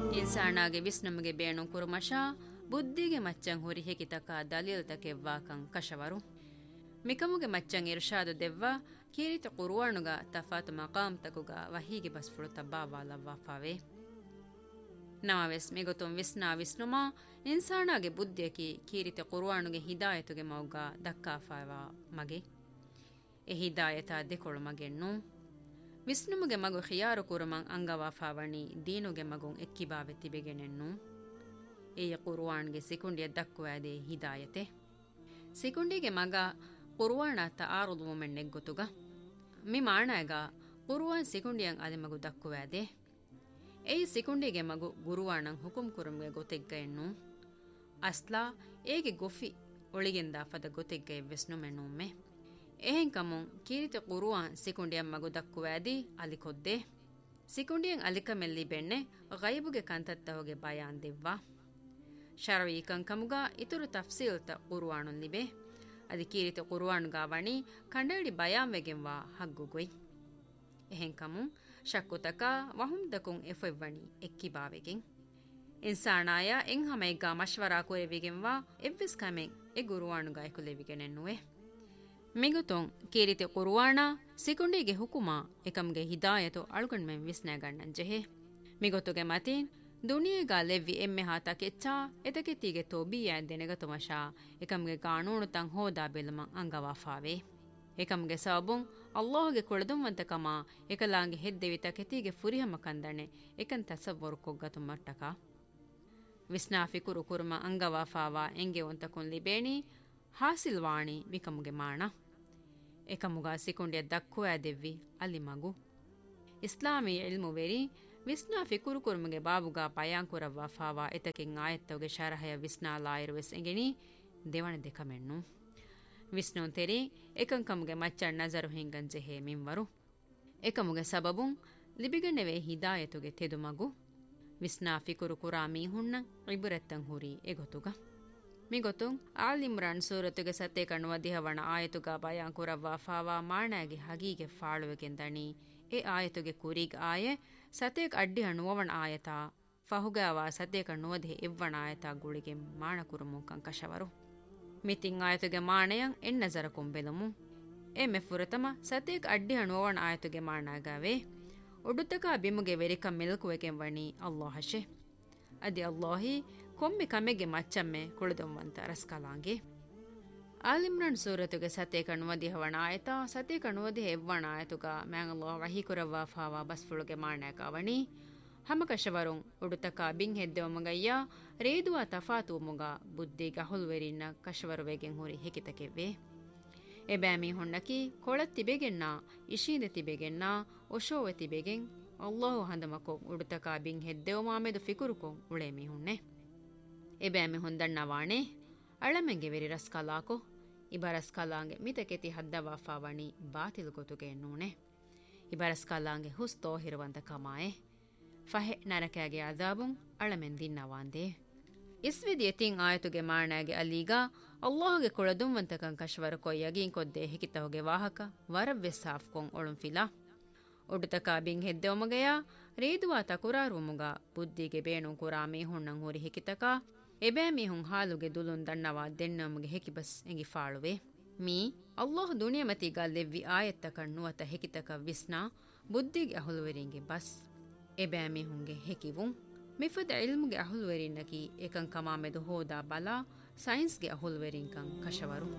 ಇನ್ಸಾನಾಗೆ ವಿಸ್ನಮಗೆ ಬೇಣು ಕುರುಮಶ ಬುದ್ಧಿಗೆ ಮಚ್ಚಂ ಹುರಿ ಹೆಕಿತಕ ದಲೀಲ್ತಕೆವ್ವಾಕಂ ಕಶವರು ಮಿಕಮುಗೆ ಮಚ್ಚಂ ಇರ್ಷಾದು ದೆವ್ವ ಕೀರಿತ ಕುರುವಾಣುಗ ತಫಾತು ಮಕಾಮ್ ತಕುಗ ವಹೀಗೆ ಬಸ್ಫುಳು ತಬ್ಬಾವಾಲವ್ವಾಫಾವೆ ನಮವೆಸ್ ಮಿಗೊತುಂ ವಿಸ್ನಾ ವಿಸ್ನುಮಾ ಇನ್ಸಾನಾಗೆ ಬುದ್ಧಿಯಕಿ ಕೀರಿತ ಕುರುವಾಣುಗೆ ಹಿದಾಯತುಗೆ ಮೌಗ ದಕ್ಕಾಫಾವಾ ಮಗೆ ಎ ಹಿದಾಯತ ದೆಕೊಳು ಮಗೆಣ್ಣು ವಿಸ್ನುಮುಗೆ ಮಗು ಖಿಯಾರು ಕುರುಮಂ ಅಂಗವಾಫಾವಣಿ ದೀನುಗೆ ಮಗುಂ ಎಕ್ಕಿಬಾವೆ ತಿಬೆಗೆನೆನ್ನು ಏಯ ಕುರುವಾಣ್ಗೆ ಸಿಕುಂಡಿಯ ದಕ್ಕುವಾದೆ ಹಿದಾಯತೆ ಸಿಕುಂಡಿಗೆ ಮಗ ಕುರುವಾಣ ತಾರುದು ಮುಮೆಣ್ಣೆಗ್ಗೊತುಗ ಮಿ ಮಾಣಾಗ ಕುರುವಾನ್ ಸಿಕುಂಡಿಯಂ ಅದೆ ಮಗು ದಕ್ಕುವಾದೆ ಏಯ್ ಸಿಕುಂಡಿಗೆ ಮಗು ಗುರುವಾಣಂ ಹುಕುಂ ಕುರುಮ್ಗೆ ಗೊತೆಗ್ಗ ಎನ್ನು ಅಸ್ಲಾ ಏಗೆ ಗೊಫಿ ಒಳಿಗೆಂದ ಫದ ಗೊತೆಗ್ಗ ಎವ್ವೆಸ್ನು ಮೆಣ್ಣುಮ್ಮೆ ಎಹೆಂ ಕಮುಂ ಕೀರಿತ ಕುರುವಾನ್ ಸಿಕುಂಡಿಯಂ ಮಗು ದಕ್ಕುವಾದಿ ಅಲಿಕೊದ್ದೆ ಸಿಕುಂಡಿಯಂ ಅಲಿಕಮೆಲ್ಲಿ ಬೆಣ್ಣೆ ಗೈಬುಗೆ ಕಂತತ್ತವಗೆ ಬಯಾನ್ ದೆವ್ವಾ ಶರವಿ ಕಂಕಮುಗ ಇತುರು ತಫ್ಸೀಲ್ತ ಕುರುವಾಣುನ್ ಲಿಬೆ ಅದಿ ಕೀರಿತ ಕುರುವಾಣುಗಾ ವಣಿ ಕಂಡೇಡಿ ಬಯಾನ್ವೆಗೆಂವಾ ಹಗ್ಗುಗೊಯ್ ಎಹೆಂ ಕಮುಂ ಶಕ್ಕುತಕ ವಹುಂದಕುಂ ಎಫೆವ್ವಣಿ ಎಕ್ಕಿಬಾವೆಗೆಂ ಇನ್ಸಾನಾಯ ಎಂ ಹಮೈಗಾ ಮಶ್ವರಾ ಕುರೆವಿಗೆಂವಾ ಎವ್ವಿಸ್ ಕಮೆಂ ಎ ಗುರುವಾಣುಗಾ ಎಕುಲೆವಿಗೆನೆನ್ನುವೆ ಮಿಗುತೊಂ ಕೀರಿತ ಕುರುವಾಣ ಸಿಕುಂಡಿಗೆ ಹುಕುಮಾ ಎಕಮ್ಗೆ ಹಿದಾಯತು ಅಳುಗಣ್ಮೆಂ ವಿಸ್ನಾಗಣ್ಣನ್ ಜೆಹೆ ಮಿಗೊತುಗೆ ಮತೀನ್ ದುನಿಯೆಗಾ ಲೆವ್ವಿ ಎಮ್ಮೆ ಹಾತ ಕೆಚ್ಚಾ ಎತಕೆತ್ತಿಗೆ ತೋಬಿಯಾ ದೆನೆಗತುಮಶಾ ಎಕಮ್ಗೆ ಕಾನೂನು ತಂ ಹೋದಾ ಬೆಲುಮಂ ಅಂಗವಾಫಾವೆ ಎಕಮ್ಗೆ ಸಬುಂ ಅಲ್ಲಾಹ್ಗೆ ಕುಳದುಂವಂತಕಮ ಎಕಲಾಂಗೆ ಹೆದ್ದೆವಿತ ಕೆತಿಗೆ ಫುರಿಹಮ ಕಂದಣೆ ಎಕನ್ ತಸವ್ವರು ಕೊಗ್ಗತು ಮಟ್ಟಕ ವಿಸ್ನಾಫಿ ಕುರು ಕುರ್ಮ ಅಂಗವಾಫಾವಾ ಎಂಗೆ ಒಂತಕುನ್ ಲಿಬೇಣಿ ಹಾಸಿಲ್ವಾಣಿ ಮಿಕಮುಗೆ ಮಾಣ ಎಕಮುಗಾ ಸಿಕುಂಡಿಯ ದಕ್ಕುವಾ ದೆವ್ವಿ ಅಲ್ಲಿ ಮಗು ಇಸ್ಲಾಮಿ ಇಲ್ಮು ವೆರಿ ವಿಸ್ನಾಫಿ ಕುರುಕುರುಮಗೆ ಬಾಬುಗಾ ಪಯಾಂಕುರವ್ವಾ ಫಾವಾ ಎತಕೆಂ ಆಯತ್ತವಗೆ ಶರಹಯ ವಿಸ್ನಾಲಾಯಿರುವೆಸ್ ಎಂಗೆನಿ ದೇವಣ ದೆಕಮೆಣ್ಣು ವಿಸ್ನುನ್ ತೆರಿ ಎಕಂಕಮುಗೆ ಮಚ್ಚಣ್ ನಜರು ಹಿಂಗನ್ ಜೆಹೆ ಮಿಂವರು ಎಕಮುಗೆ ಸಬಬುಂ ಲಿಬಿಗಣ್ಣೆವೆ ಹಿದಾಯತುಗೆ ತೆದು ಮಗು ವಿಸ್ನಾಫಿ ಕುರುಕುರಾ ಮೀಹುಣ್ಣ ಇಬುರೆತ್ತಂ ಹುರಿ ಎಗೊತುಗ ಮಿಗೊತುಂ ಆಲ್ ಇಮ್ರಾನ್ ಸೂರತುಗೆ ಸತ್ತೆ ಕಣ್ಣುವ ದಿಹವಣ ಆಯತುಗಾ ಪಯಾಂಕುರವ್ವಾ ಫಾವಾ ಮಾಣಾಗೆ ಹಗೀಗೆ ಫಾಳುವೆಗೆಂದಣಿ ಎ ಆಯತುಗೆ ಕುರಿಗ್ ಆಯೆ ಸತೇಕ್ ಅಡ್ಡಿ ಹಣ್ಣುವವಣ ಆಯತಾ ಫಹುಗಾವಾ ಸತೇಕ ನುವದೆ ಇವ್ವಣ ಆಯತಾ ಗುಳಿಗೆ ಮಾಣ ಕುರುಮುಂಕಂ ಕಶವರು ಮಿತಿಂ ಆಯತುಗೆ ಮಾಣಯಂ ಎನ್ನಜರ ಕೊಂಬೆಲಮು ಎ ಮೆಫುರತಮ ಸತೇಕ್ ಅಡ್ಡಿ ಹಣ್ಣುವವಣ ಆಯತುಗೆ ಮಾಣಾಗಾವೆ ಒಡುತಕ ಬಿಮುಗೆ ವೆರಿಕಂ ಮಿಲ್ಕುವೆಗೆಂ ವಣಿ ಅಲ್ಲಾಹಶೆ ಅದಿ ಅಲ್ಲಾಹಿ ಕೊಮ್ಮೆ ಕಮೆಗೆ ಮಚ್ಚಮ್ಮೆ ಕುಳಿದುವಂತ ರಸ್ಕಲಾಂಗೆ ಆಲಿಮ್ರಾನ್ ಸೂರತುಗೆ ಸತೆ ಕಣುವದಿ ಹವಣ ಆಯತಾ ಸತೆ ಕಣುವದಿ ಎವ್ವಣ ಆಯತುಗ ಮ್ಯಾಂಗಲ್ಲೋ ವಹೀಕುರವ್ವಾ ಫಾವಾ ಬಸ್ಫುಳುಗೆ ಮಾಣಾಕವಣಿ ಹಮಕಶವರುಂ ಉಡುತಕ ಬಿಂ ಹೆದ್ದೆವಮಗಯ್ಯ ರೇದುವ ತಫಾತು ಮುಗ ಬುದ್ಧಿಗ ಹುಲ್ವೆರಿನ್ನ ಕಶವರುವೆಗೆಂ ಹುರಿ ಹೆಕಿತಕೆವ್ವೆ ಎಬ್ಯಾಮಿ ಹುಣ್ಣಕಿ ಕೊಳತ್ತಿಬೆಗೆನ್ನ ಇಶೀದೆ ತಿಬೆಗೆನ್ನ ಒಶೋವೆ ತಿಬೆಗೆಂ ಅಲ್ಲಾಹು ಹಂದಮಕೊ ಉಡುತಕ ಬಿಂ ಹೆದ್ದೆವಮಾಮೆದು ಫಿಕುರುಕೊಂ ಉಳೇಮಿ ಹುಣ್ಣೆ ಎಬ್ಯಾಮಿ ಹುಂದಣ್ಣವಾಣೆ ಅಳಮೆಂಗೆ ವೆರಿ ರಸ್ಕಲಾಕೊ ಇಬರಸ್ಕಲಾಂಗೆ ಮಿತಕೆತಿ ಹದ್ದವಾಫಾವಣಿ ಬಾತಿಲ್ ಗೊತುಗೆ ಎನ್ನೂಣೆ ಇಬರಸ್ಕಲಾಂಗೆ ಹುಸ್ ತೋಹಿರುವಂತ ಕಮಾಯೆ ಫಹೆ ನರಕಾಗೆ ಅದಾಬುಂ ಅಳಮೆನ್ ದಿನ್ನವಾಂದೆ ಇಸ್ವಿದಿ ಎತಿಂ ಆಯತುಗೆ ಮಾಣಾಗೆ ಅಲೀಗ ಅಲ್ಲಾಹಗೆ ಕೊಳದುಂವಂತಕಂ ಕಶ್ವರ ಕೊಯ್ಯಗಿಂ ಕೊದ್ದೆ ಹೆಕಿತಹುಗೆ ವಾಹಕ ವರವ್ವೆ ಸಾಫ್ಕೊಂ ಒಳುಂ ಫಿಲಾ ಒಡುತಕ ಬಿಂ ಹೆದ್ದೆವಮಗೆಯ ರೇದುವಾ ತಕುರಾರುಮುಗ ಬುದ್ಧಿಗೆ ಬೇಣು ಕುರಾಮಿ ಹುಣ್ಣಂ ಹುರಿ ಹೆಕಿತಕ ಎಬ್ಯಾಮಿ ಹುಂ ಹಾಲುಗೆ ದುಲುನ್ ದಣ್ಣವಾ ದೆನ್ನಮುಗೆ ಹೆಕಿಬಸ್ ಎಂಗಿ ಫಾಳುವೆ ಮೀ ಅಲ್ಲಾಹ್ ದುನಿಯಮತಿಗಾ ಲೆವ್ವಿ ಆಯತ್ತ ಕಣ್ಣುವತ ಹೆಕಿತಕ ವಿಸ್ನಾ ಬುದ್ಧಿಗೆ ಅಹುಲುವೆರಿಂಗೆ ಬಸ್ ಎಬ್ಯಾಮಿ ಹುಂಗೆ ಹೆಕಿವುಂ ಮಿಫದ ಇಲ್ಮುಗೆ ಅಹುಲುವೆರಿನ್ನಕಿ ಏಕಂ ಕಮಾಮೆದು ಹೋದಾ ಬಲಾ ಸೈನ್ಸ್ಗೆ ಅಹುಲುವೆರಿಂಕಂ ಕಶವರು